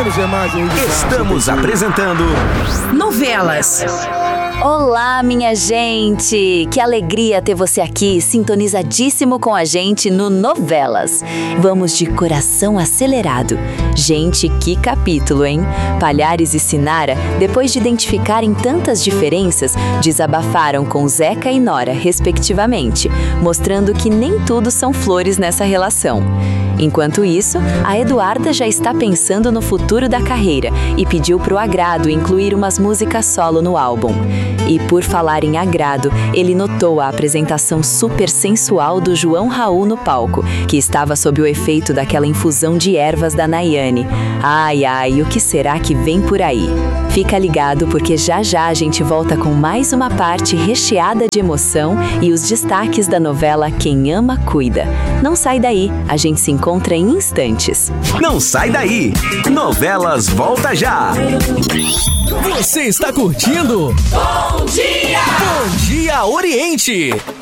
queremos ver mais um. Estamos apresentando Novelas. Olá, minha gente! Que alegria ter você aqui, sintonizadíssimo com a gente no Novelas. Vamos de coração acelerado. Gente, que capítulo, hein? Palhares e Sinara, depois de identificarem tantas diferenças, desabafaram com Zeca e Nora, respectivamente, mostrando que nem tudo são flores nessa relação. Enquanto isso, a Eduarda já está pensando no futuro da carreira e pediu pro Agrado incluir umas músicas solo no álbum. E por falar em Agrado, ele notou a apresentação super sensual do João Raul no palco, que estava sob o efeito daquela infusão de ervas da Nayane. Ai, ai, o que será que vem por aí? Fica ligado porque já já a gente volta com mais uma parte recheada de emoção e os destaques da novela Quem Ama Cuida. Não sai daí, a gente se encontra em instantes. Não sai daí! Novelas volta já! Você está curtindo? Bom dia! Bom Dia Oriente!